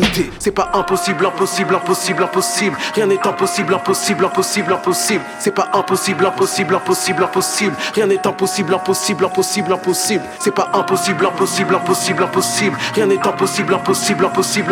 écoutez, c'est pas impossible, impossible, impossible, impossible. Rien n'est impossible, impossible, impossible, impossible. C'est pas impossible, impossible, impossible, impossible. Rien n'est impossible, impossible, impossible, impossible. C'est pas impossible, impossible, impossible, impossible. Rien n'est impossible, impossible, impossible.